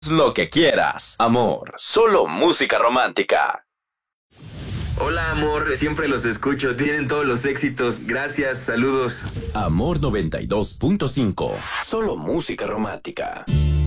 Lo que quieras. Amor, solo música romántica. Hola amor, siempre los escucho, tienen todos los éxitos, gracias, saludos. Amor 92.5, solo música romántica.